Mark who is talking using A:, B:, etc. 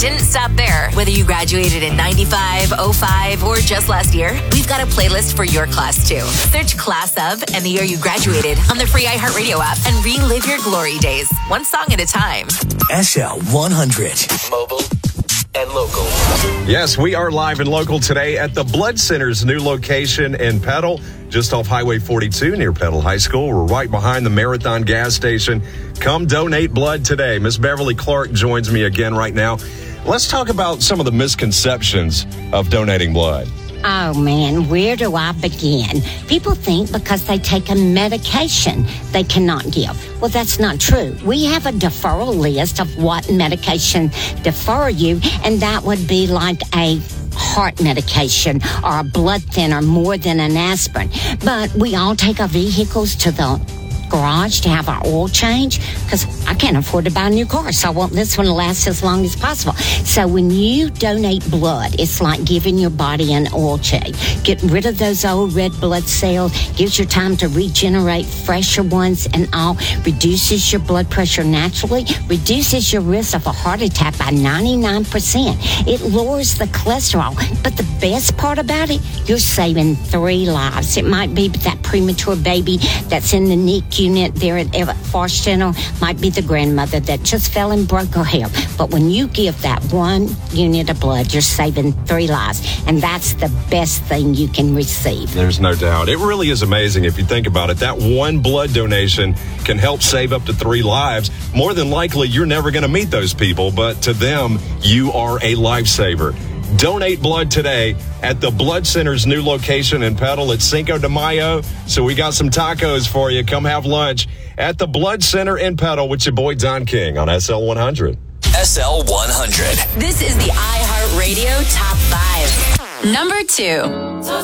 A: didn't stop there. Whether you graduated in 95, 05, or just last year, we've got a playlist for your class too. Search Class of and the year you graduated on the free iHeartRadio app and relive your glory days, one song at a time.
B: SL 100.
C: Mobile and local.
D: Yes, we are live and local today at the Blood Center's new location in Petal, just off Highway 42 near Petal High School. We're right behind the Marathon gas station. Come donate blood today. Miss Beverly Clark joins me again right now. Let's talk about some of the misconceptions of donating blood.
E: Oh, man, where do I begin? People think because they take a medication, they cannot give. Well, that's not true. We have a deferral list of what medication defer you, and that would be like a heart medication or a blood thinner more than an aspirin. But we all take our vehicles to the garage to have our oil change because I can't afford to buy a new car, so I want this one to last as long as possible. So when you donate blood, it's like giving your body an oil change. Get rid of those old red blood cells, gives you time to regenerate fresher ones, and all reduces your blood pressure naturally, reduces your risk of a heart attack by 99%. It lowers the cholesterol, but the best part about it, you're saving 3 lives. It might be that premature baby that's in the NICU unit there at Everett Force Center, might be the grandmother that just fell and broke her hip. But when you give that 1 unit of blood, you're saving 3 lives. And that's the best thing you can receive.
D: There's no doubt. It really is amazing if you think about it. That one blood donation can help save up to 3 lives. More than likely, you're never going to meet those people, but to them, you are a lifesaver. Donate blood today at the Blood Center's new location in Petal at Cinco de Mayo. So we got some tacos for you. Come have lunch at the Blood Center in Petal with your boy Don King on SL 100.
C: SL 100.
A: This is the iHeartRadio Top 5. Number 2.